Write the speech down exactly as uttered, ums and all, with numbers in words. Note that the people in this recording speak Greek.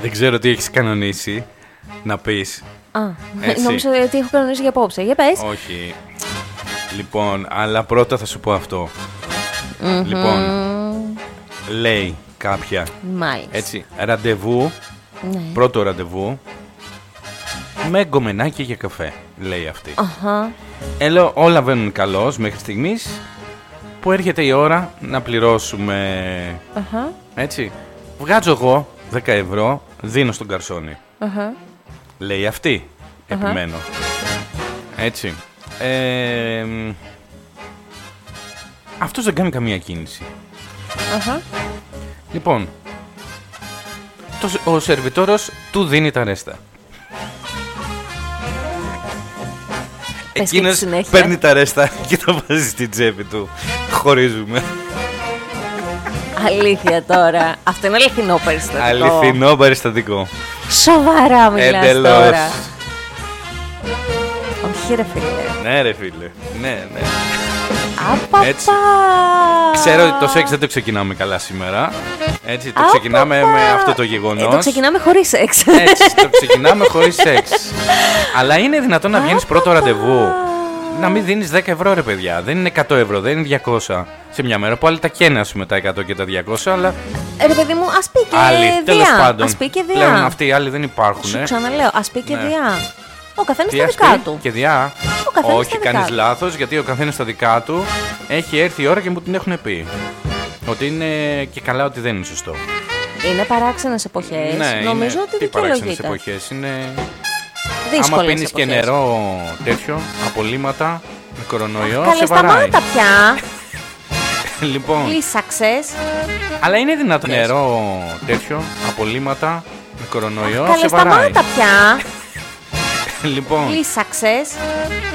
Δεν ξέρω τι έχεις κανονίσει να πεις. Α, νόμιζα ότι έχω κανονίσει για απόψε. Για πες. Όχι. Λοιπόν, αλλά πρώτα θα σου πω αυτό. Mm-hmm. Λοιπόν, λέει κάποια. Μάλιστα. Έτσι, ραντεβού. Ναι. Πρώτο ραντεβού. Με γκομενάκι για καφέ, λέει αυτή. Αχα. Έλα, όλα βαίνουν καλώς μέχρι στιγμής που έρχεται η ώρα να πληρώσουμε. Αχα. Έτσι. Βγάζω εγώ δέκα ευρώ, δίνω στον καρσόνι. Αχα. Λέει αυτή. Επιμένω. Έτσι. Ε, αυτός δεν κάνει καμία κίνηση. Αχα. Λοιπόν, το, ο σερβιτόρος του δίνει τα ρέστα. Εκείνος παίρνει τα ρέστα και τα βάζει στην τσέπη του. Χωρίζουμε. Αλήθεια τώρα. Αυτό είναι αληθινό περιστατικό. Αληθινό περιστατικό. Σοβαρά μιλάς Εντελώς. τώρα. Όχι ρε φίλε. Ναι ρε φίλε. Ναι, ναι. Απαπα. Έτσι. Ξέρω ότι το σεξ δεν το ξεκινάμε καλά σήμερα. Έτσι, το Απαπα. ξεκινάμε με αυτό το γεγονός. Ε, το ξεκινάμε χωρίς σεξ. Έτσι, το ξεκινάμε χωρίς σεξ. Αλλά είναι δυνατόν να βγαίνεις πρώτο ραντεβού, να μην δίνεις δέκα ευρώ ρε παιδιά. Δεν είναι εκατό ευρώ, δεν είναι διακόσια σε μια μέρα. Που άλλοι τα καίνασουμε τα εκατό και τα διακόσια, αλλά Ρε παιδί μου, ας πει και άλλοι, τέλος διά. πάντων. Ας πει και διά. Πλέον αυτοί οι άλλοι δεν υπάρχουν. Σου ξαναλέω, ας πει και Ναι. διά. Ο καθένας Τι τα ας δικά πει? του. Και διά. Ο καθένας Όχι, τα δικά κάνεις του. λάθος, γιατί ο καθένας στα δικά του. Έχει έρθει η ώρα και μου την έχουν πει. Ότι είναι και καλά ότι δεν είναι σωστό. Είναι παράξενες εποχές. Ναι, Νομίζω είναι, ότι τι παράξενες δικαιολογείται. εποχές. Είναι. Δύσκολες Άμα πίνεις και εποχές. νερό τέτοιο, απολύματα, με κορονοϊό, Καλέ, σε βαράει. σταμάτα πια. Λοιπόν, Λύσαξες. αλλά είναι δυνατόν νερό τέτοιο, απολύματα, με κορονοϊό, Καλέ, σε βαράει. σταμάτα πια. Λοιπόν, Λύσαξες.